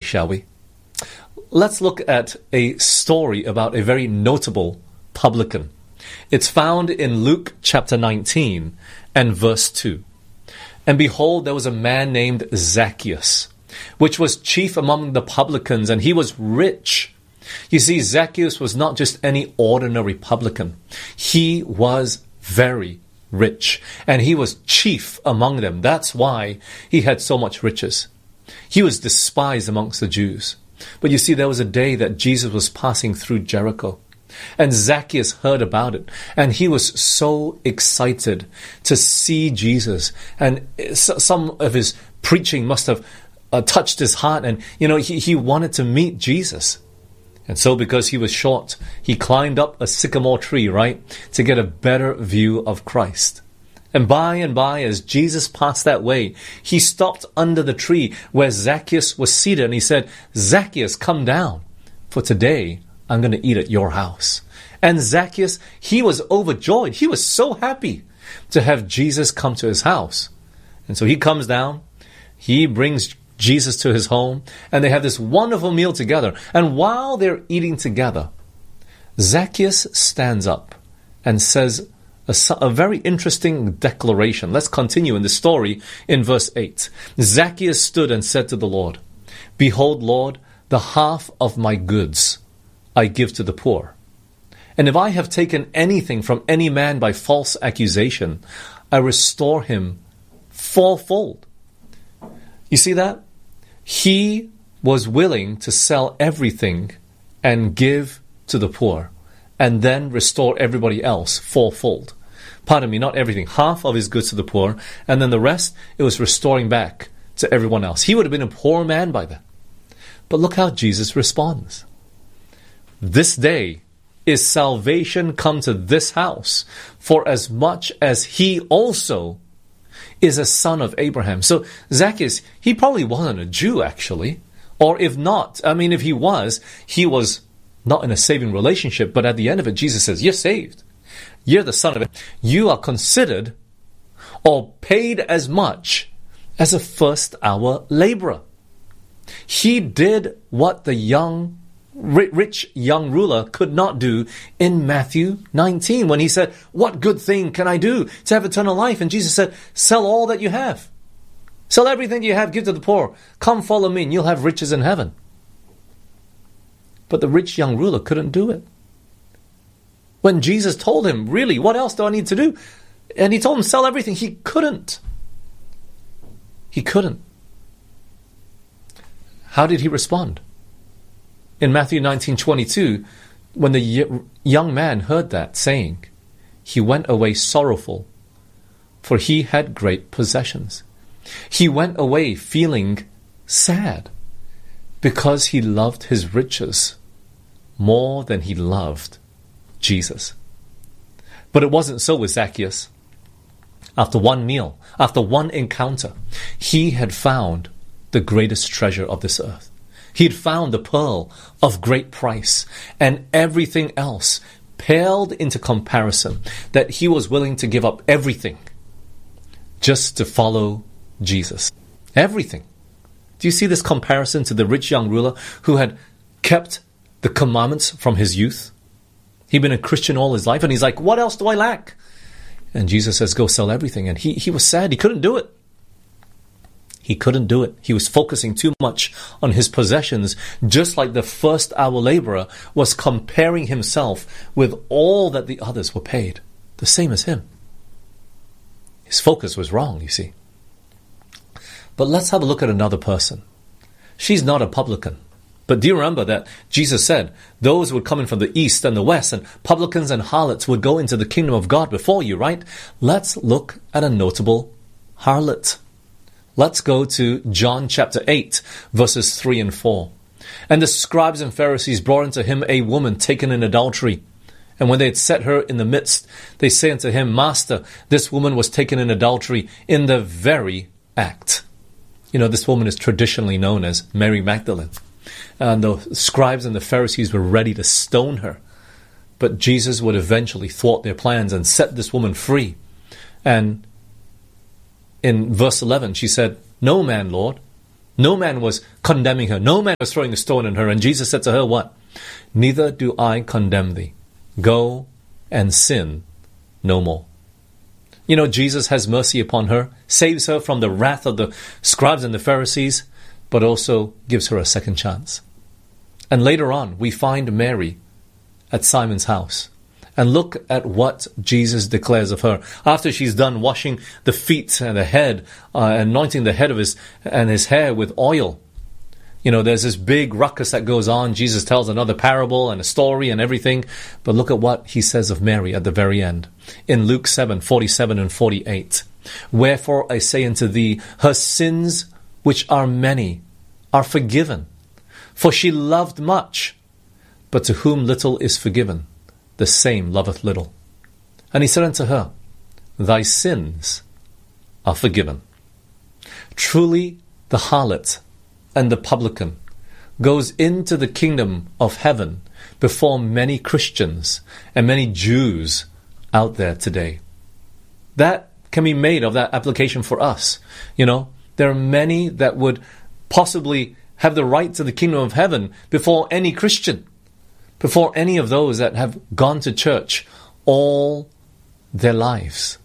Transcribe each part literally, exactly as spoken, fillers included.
shall we? Let's look at a story about a very notable publican. It's found in Luke chapter nineteen and verse two. And behold, there was a man named Zacchaeus, which was chief among the publicans, and he was rich. You see, Zacchaeus was not just any ordinary publican. He was very rich, and he was chief among them. That's why he had so much riches. He was despised amongst the Jews. But you see, there was a day that Jesus was passing through Jericho, and Zacchaeus heard about it, and he was so excited to see Jesus. And some of his preaching must have uh, touched his heart, and you know he, he wanted to meet Jesus. And so because he was short, he climbed up a sycamore tree, right, to get a better view of Christ. And by and by, as Jesus passed that way, he stopped under the tree where Zacchaeus was seated, and he said, "Zacchaeus, come down, for today I'm going to eat at your house." And Zacchaeus, he was overjoyed. He was so happy to have Jesus come to his house. And so he comes down, he brings Jesus to his home, and they have this wonderful meal together. And while they're eating together, Zacchaeus stands up and says a, a very interesting declaration. Let's continue in the story in verse eight. Zacchaeus stood and said to the Lord, "Behold, Lord, the half of my goods I give to the poor. And if I have taken anything from any man by false accusation, I restore him fourfold." You see that? He was willing to sell everything and give to the poor, and then restore everybody else fourfold. Pardon me, not everything. Half of his goods to the poor, and then the rest, it was restoring back to everyone else. He would have been a poor man by then. But look how Jesus responds. "This day is salvation come to this house, for as much as he also is a son of Abraham." So Zacchaeus, he probably wasn't a Jew actually. Or if not, I mean, if he was, he was not in a saving relationship. But at the end of it, Jesus says, "You're saved. You're the son of Abraham. You are considered or paid as much as a first hour laborer." He did what the young rich young ruler could not do in Matthew nineteen, when he said, "What good thing can I do to have eternal life?" And Jesus said, "Sell all that you have. Sell everything you have, give to the poor. Come follow me and you'll have riches in heaven." But the rich young ruler couldn't do it. When Jesus told him, "Really, what else do I need to do?" And he told him, "Sell everything," he couldn't. He couldn't. How did he respond? In Matthew nineteen twenty-two, when the young man heard that saying, he went away sorrowful, for he had great possessions. He went away feeling sad because he loved his riches more than he loved Jesus. But it wasn't so with Zacchaeus. After one meal, after one encounter, he had found the greatest treasure of this earth. He'd found the pearl of great price, and everything else paled into comparison, that he was willing to give up everything just to follow Jesus. Everything. Do you see this comparison to the rich young ruler who had kept the commandments from his youth? He'd been a Christian all his life, and he's like, "What else do I lack?" And Jesus says, "Go sell everything." And he, he was sad. He couldn't do it. He couldn't do it. He was focusing too much on his possessions, just like the first hour laborer was comparing himself with all that the others were paid, the same as him. His focus was wrong, you see. But let's have a look at another person. She's not a publican. But do you remember that Jesus said, those would come in from the east and the west, and publicans and harlots would go into the kingdom of God before you, right? Let's look at a notable harlot. Let's go to John chapter eight, verses three and four. "And the scribes and Pharisees brought unto him a woman taken in adultery. And when they had set her in the midst, they say unto him, Master, this woman was taken in adultery in the very act." You know, this woman is traditionally known as Mary Magdalene. And the scribes and the Pharisees were ready to stone her. But Jesus would eventually thwart their plans and set this woman free. And in verse eleven, she said, "No man, Lord." No man was condemning her. No man was throwing a stone at her. And Jesus said to her, what? Neither do I condemn thee. Go and sin no more. You know, Jesus has mercy upon her, saves her from the wrath of the scribes and the Pharisees, but also gives her a second chance. And later on, we find Mary at Simon's house. And look at what Jesus declares of her. After she's done washing the feet and the head, uh, anointing the head of his and his hair with oil. You know, there's this big ruckus that goes on. Jesus tells another parable and a story and everything. But look at what he says of Mary at the very end. In Luke seven, forty-seven and forty-eight. Wherefore I say unto thee, her sins, which are many, are forgiven. For she loved much. But to whom little is forgiven, the same loveth little. And he said unto her, thy sins are forgiven. Truly the harlot and the publican goes into the kingdom of heaven before many Christians and many Jews out there today. That can be made of that application for us. You know, there are many that would possibly have the right to the kingdom of heaven before any Christian, before any of those that have gone to church all their lives.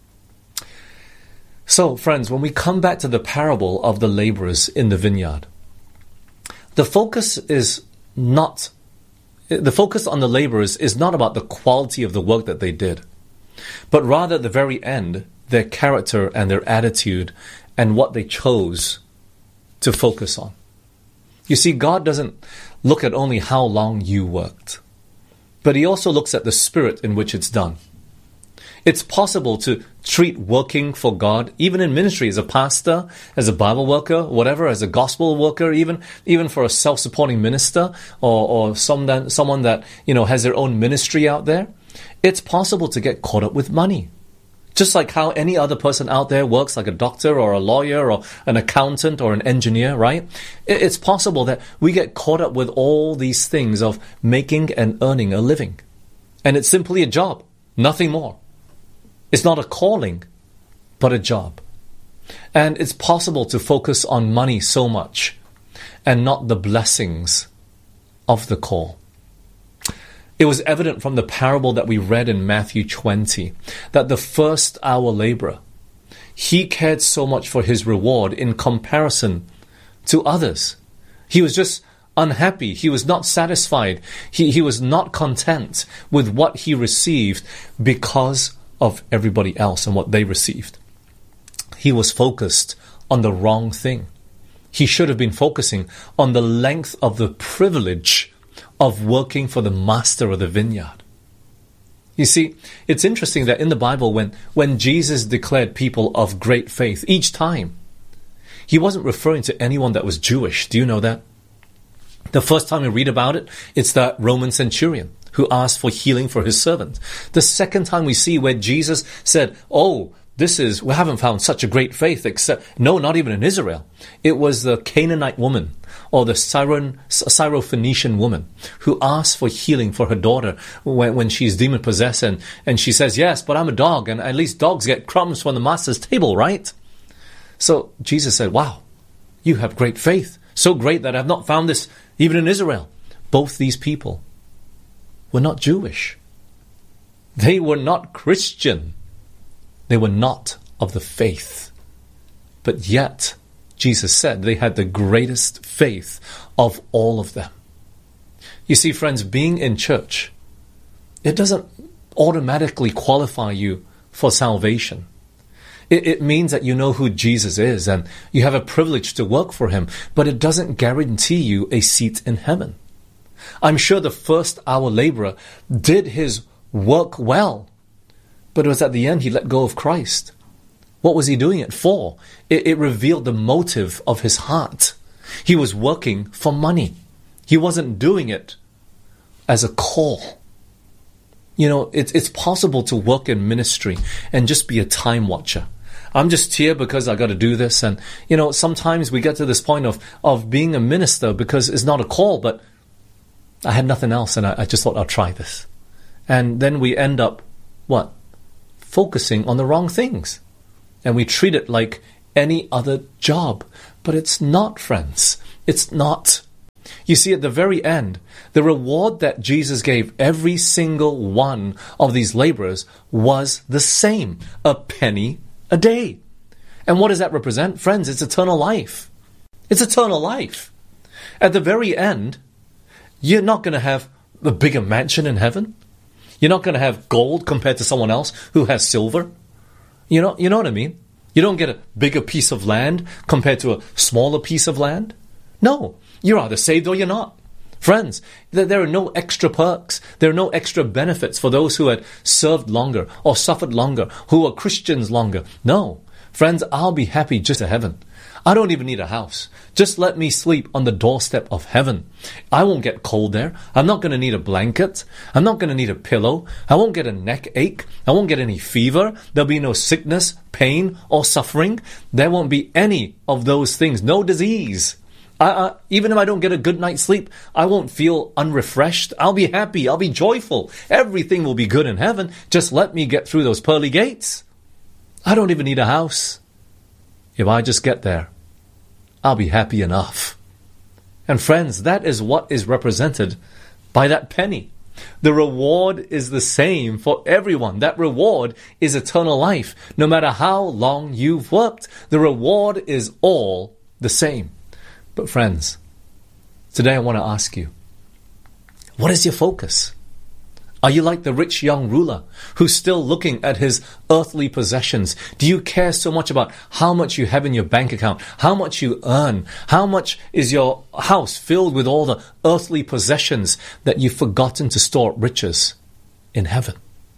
So, friends, when we come back to the parable of the laborers in the vineyard, the focus is not, the focus on the laborers is not about the quality of the work that they did, but rather at the very end, their character and their attitude and what they chose to focus on. You see, God doesn't look at only how long you worked, but he also looks at the spirit in which it's done. It's possible to treat working for God, even in ministry, as a pastor, as a Bible worker, whatever, as a gospel worker, even even for a self-supporting minister or, or someone, someone that, you know, has their own ministry out there. It's possible to get caught up with money. Just like how any other person out there works, like a doctor or a lawyer or an accountant or an engineer, right? It's possible that we get caught up with all these things of making and earning a living. And it's simply a job, nothing more. It's not a calling, but a job. And it's possible to focus on money so much and not the blessings of the call. It was evident from the parable that we read in Matthew twenty that the first hour laborer, he cared so much for his reward in comparison to others. He was just unhappy. He was not satisfied. He, he was not content with what he received because of everybody else and what they received. He was focused on the wrong thing. He should have been focusing on the length of the privilege of working for the master of the vineyard. You see, it's interesting that in the Bible, when, when Jesus declared people of great faith, each time, he wasn't referring to anyone that was Jewish. Do you know that? The first time we read about it, it's that Roman centurion who asked for healing for his servant. The second time we see where Jesus said, oh, this is, we haven't found such a great faith except, no, not even in Israel. It was the Canaanite woman or the Syro- Syrophoenician woman who asked for healing for her daughter when, when she's demon-possessed. And, and she says, yes, but I'm a dog, and at least dogs get crumbs from the master's table, right? So Jesus said, wow, you have great faith. So great that I've not found this even in Israel. Both these people were not Jewish. They were not Christian. They were not of the faith. But yet, Jesus said they had the greatest faith of all of them. You see, friends, being in church, it doesn't automatically qualify you for salvation. It, it means that you know who Jesus is and you have a privilege to work for him, but it doesn't guarantee you a seat in heaven. I'm sure the first hour laborer did his work well, but it was at the end he let go of Christ. What was he doing it for? It, it revealed the motive of his heart. He was working for money. He wasn't doing it as a call. You know, it's, it's possible to work in ministry and just be a time watcher. I'm just here because I got to do this. And, you know, sometimes we get to this point of, of being a minister because it's not a call, but I had nothing else and I, I just thought I'll try this. And then we end up, what? Focusing on the wrong things. And we treat it like any other job. But it's not, friends. It's not. You see, at the very end, the reward that Jesus gave every single one of these laborers was the same, a penny a day. And what does that represent? Friends, it's eternal life. It's eternal life. At the very end, you're not going to have a bigger mansion in heaven. You're not going to have gold compared to someone else who has silver. You know, you know what I mean? You don't get a bigger piece of land compared to a smaller piece of land. No, you're either saved or you're not. Friends, there are no extra perks. There are no extra benefits for those who had served longer or suffered longer, who are Christians longer. No, friends, I'll be happy just to heaven. I don't even need a house. Just let me sleep on the doorstep of heaven. I won't get cold there. I'm not going to need a blanket. I'm not going to need a pillow. I won't get a neck ache. I won't get any fever. There'll be no sickness, pain, or suffering. There won't be any of those things. No disease. I, I, even if I don't get a good night's sleep, I won't feel unrefreshed. I'll be happy. I'll be joyful. Everything will be good in heaven. Just let me get through those pearly gates. I don't even need a house. If I just get there, I'll be happy enough. And friends, that is what is represented by that penny. The reward is the same for everyone. That reward is eternal life. No matter how long you've worked, the reward is all the same. But friends, today I want to ask you, what is your focus? Are you like the rich young ruler who's still looking at his earthly possessions? Do you care so much about how much you have in your bank account, how much you earn, how much is your house filled with all the earthly possessions that you've forgotten to store up riches in heaven?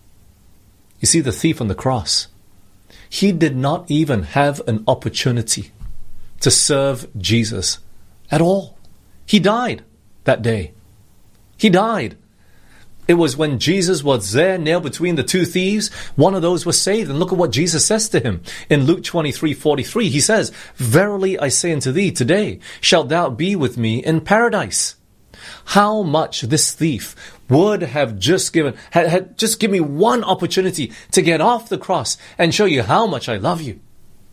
You see, the thief on the cross, he did not even have an opportunity to serve Jesus at all. He died that day. He died. It was when Jesus was there, nailed between the two thieves, one of those was saved. And look at what Jesus says to him in Luke twenty-three forty-three. He says, "Verily I say unto thee, today shalt thou be with me in paradise." How much this thief would have just given, had, had just give me one opportunity to get off the cross and show you how much I love you.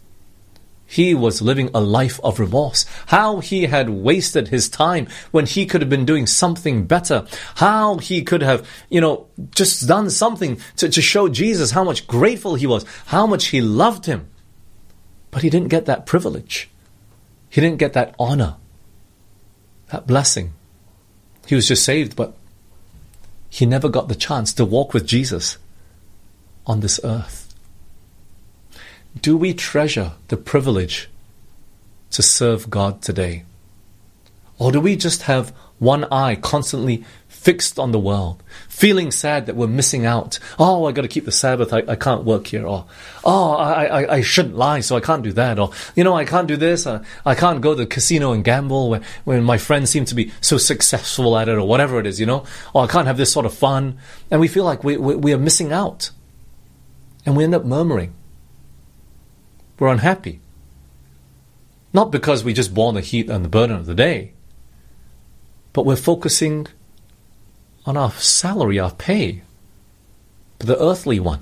He was living a life of remorse. How he had wasted his time when he could have been doing something better. How he could have, you know, just done something to, to show Jesus how much grateful he was, how much he loved him. But he didn't get that privilege. He didn't get that honor, that blessing. He was just saved, but he never got the chance to walk with Jesus on this earth. Do we treasure the privilege to serve God today? Or do we just have one eye constantly fixed on the world, feeling sad that we're missing out? Oh, I got to keep the Sabbath, I, I can't work here. Or, oh, I, I, I shouldn't lie, so I can't do that. Or, you know, I can't do this. I, I can't go to the casino and gamble when, when my friends seem to be so successful at it, or whatever it is, you know. Or I can't have this sort of fun. And we feel like we, we, we are missing out. And we end up murmuring. We're unhappy. Not because we just borne the heat and the burden of the day, but we're focusing on our salary, our pay, the earthly one.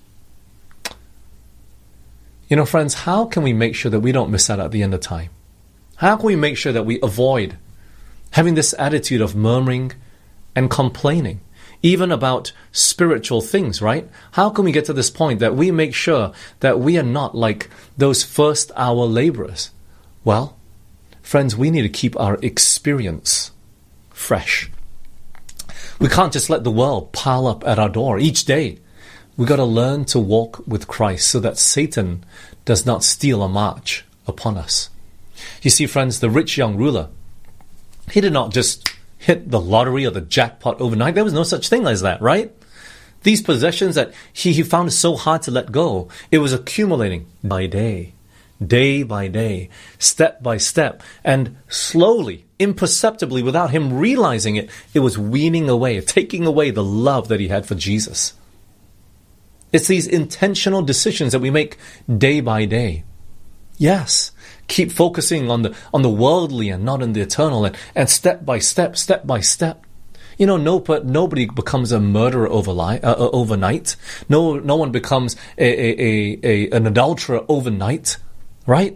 You know, friends, how can we make sure that we don't miss out at the end of time? How can we make sure that we avoid having this attitude of murmuring and complaining? Even about spiritual things, right? How can we get to this point that we make sure that we are not like those first hour laborers? Well, friends, we need to keep our experience fresh. We can't just let the world pile up at our door each day. We've got to learn to walk with Christ so that Satan does not steal a march upon us. You see, friends, the rich young ruler, he did not just hit the lottery or the jackpot overnight. There was no such thing as that, right? These possessions that he, he found so hard to let go, it was accumulating by day, day by day, step by step, and slowly, imperceptibly, without him realizing it, it was weaning away, taking away the love that he had for Jesus. It's these intentional decisions that we make day by day. Yes, keep focusing on the on the worldly and not on the eternal, and, and step by step, step by step. You know, no, but nobody becomes a murderer overli- uh, uh, overnight. No, no one becomes a, a, a, a an adulterer overnight, right?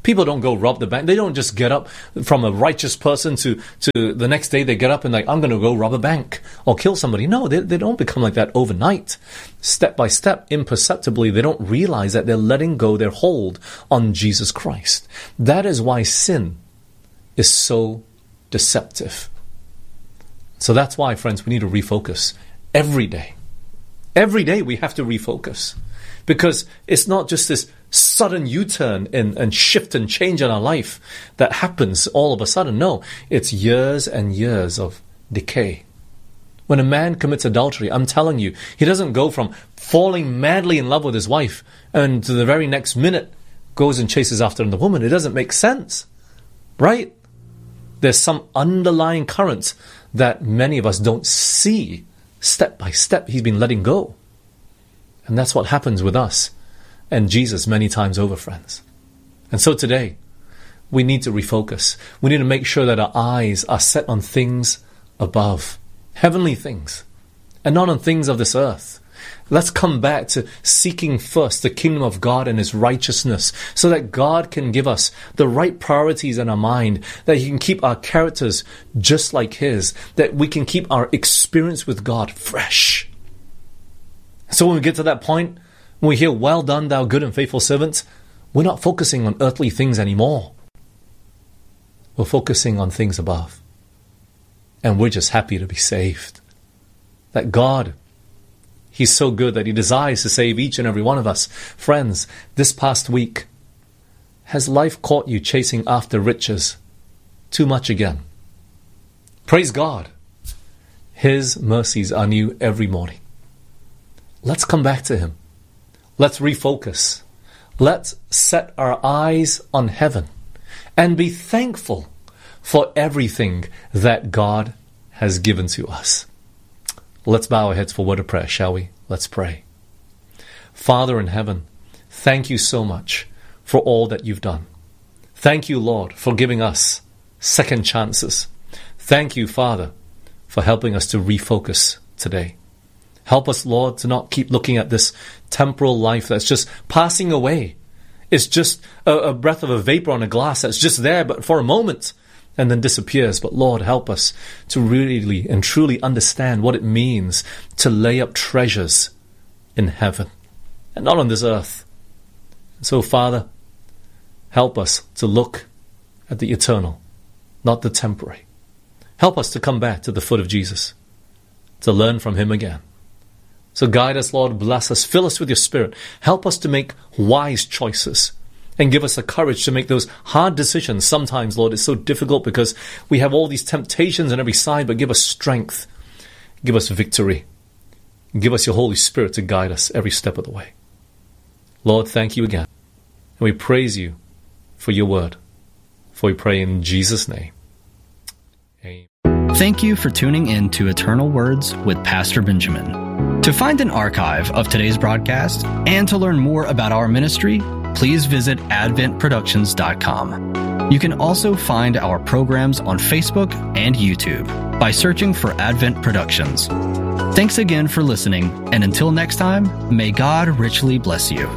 People don't go rob the bank. They don't just get up from a righteous person to, to the next day they get up and like, I'm going to go rob a bank or kill somebody. No, they, they don't become like that overnight. Step by step, imperceptibly, they don't realize that they're letting go their hold on Jesus Christ. That is why sin is so deceptive. So that's why, friends, we need to refocus every day. Every day we have to refocus. Because it's not just this sudden U-turn and, and shift and change in our life that happens all of a sudden. No, it's years and years of decay. When a man commits adultery, I'm telling you, he doesn't go from falling madly in love with his wife and to the very next minute goes and chases after another woman. It doesn't make sense, right? There's some underlying currents that many of us don't see. Step by step, he's been letting go. And that's what happens with us and Jesus many times over, friends. And so today, we need to refocus. We need to make sure that our eyes are set on things above, heavenly things, and not on things of this earth. Let's come back to seeking first the kingdom of God and His righteousness so that God can give us the right priorities in our mind, that He can keep our characters just like His, that we can keep our experience with God fresh. So when we get to that point, when we hear, well done, thou good and faithful servant, we're not focusing on earthly things anymore. We're focusing on things above. And we're just happy to be saved. That God, He's so good that He desires to save each and every one of us. Friends, this past week, has life caught you chasing after riches too much again? Praise God. His mercies are new every morning. Let's come back to Him. Let's refocus. Let's set our eyes on heaven and be thankful for everything that God has given to us. Let's bow our heads for a word of prayer, shall we? Let's pray. Father in heaven, thank you so much for all that you've done. Thank you, Lord, for giving us second chances. Thank you, Father, for helping us to refocus today. Help us, Lord, to not keep looking at this temporal life that's just passing away. It's just a, a breath of a vapor on a glass that's just there but for a moment and then disappears. But Lord, help us to really and truly understand what it means to lay up treasures in heaven and not on this earth. So, Father, help us to look at the eternal, not the temporary. Help us to come back to the foot of Jesus, to learn from Him again. So guide us, Lord, bless us, fill us with your Spirit. Help us to make wise choices and give us the courage to make those hard decisions. Sometimes, Lord, it's so difficult because we have all these temptations on every side, but give us strength. Give us victory. Give us your Holy Spirit to guide us every step of the way. Lord, thank you again. And we praise you for your word. For we pray in Jesus' name. Amen. Thank you for tuning in to Eternal Words with Pastor Benjamin. To find an archive of today's broadcast and to learn more about our ministry, please visit advent productions dot com. You can also find our programs on Facebook and YouTube by searching for Advent Productions. Thanks again for listening, and until next time, may God richly bless you.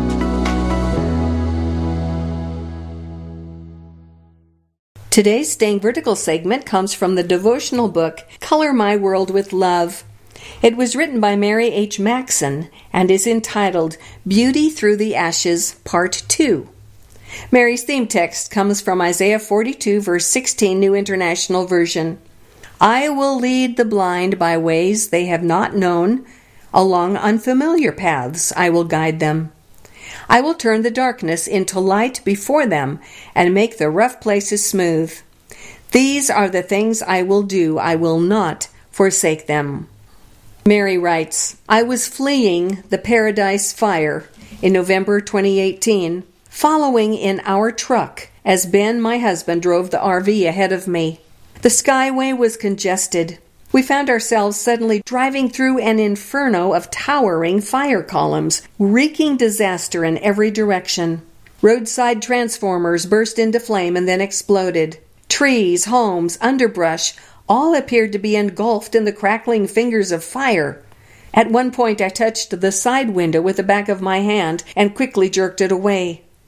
Today's Staying Vertical segment comes from the devotional book, Color My World with Love. It was written by Mary H. Maxon and is entitled Beauty Through the Ashes, Part two. Mary's theme text comes from Isaiah forty-two, verse sixteen, New International Version. I will lead the blind by ways they have not known. Along unfamiliar paths I will guide them. I will turn the darkness into light before them and make the rough places smooth. These are the things I will do. I will not forsake them. Mary writes, I was fleeing the paradise fire in November twenty eighteen, following in our truck as Ben, my husband, drove the R V ahead of me. The skyway was congested. We found ourselves suddenly driving through an inferno of towering fire columns, wreaking disaster in every direction. Roadside transformers burst into flame and then exploded. Trees, homes, underbrush, all appeared to be engulfed in the crackling fingers of fire. At one point I touched the side window with the back of my hand and quickly jerked it away.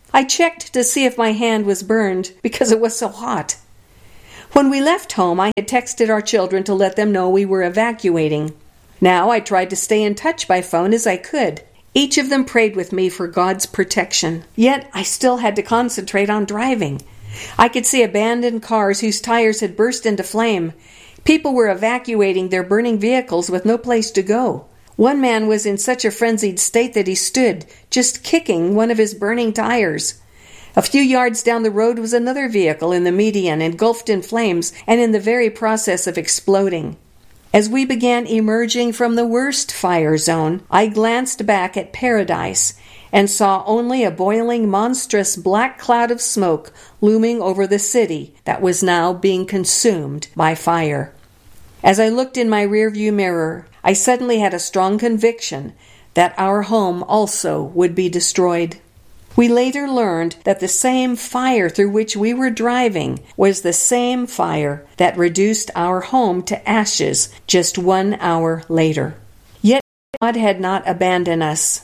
I checked to see if my hand was burned because it was so hot. When we left home, I had texted our children to let them know we were evacuating. Now I tried to stay in touch by phone as I could. Each of them prayed with me for God's protection. Yet I still had to concentrate on driving. I could see abandoned cars whose tires had burst into flame. People were evacuating their burning vehicles with no place to go. One man was in such a frenzied state that he stood, just kicking one of his burning tires. A few yards down the road was another vehicle in the median, engulfed in flames and in the very process of exploding. As we began emerging from the worst fire zone, I glanced back at paradise and saw only a boiling, monstrous black cloud of smoke looming over the city that was now being consumed by fire. As I looked in my rearview mirror, I suddenly had a strong conviction that our home also would be destroyed. We later learned that the same fire through which we were driving was the same fire that reduced our home to ashes just one hour later. Yet God had not abandoned us.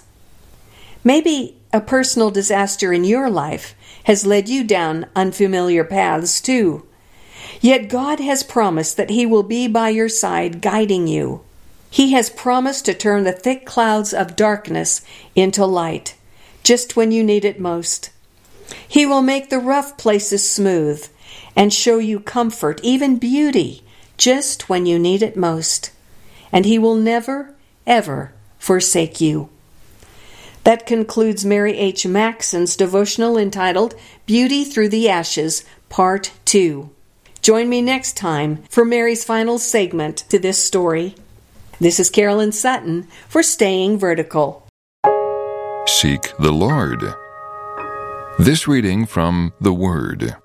Maybe a personal disaster in your life has led you down unfamiliar paths too. Yet God has promised that He will be by your side, guiding you. He has promised to turn the thick clouds of darkness into light, just when you need it most. He will make the rough places smooth and show you comfort, even beauty, just when you need it most. And He will never, ever forsake you. That concludes Mary H. Maxon's devotional entitled Beauty Through the Ashes, Part two. Join me next time for Mary's final segment to this story. This is Carolyn Sutton for Staying Vertical. Seek the Lord. This reading from the Word.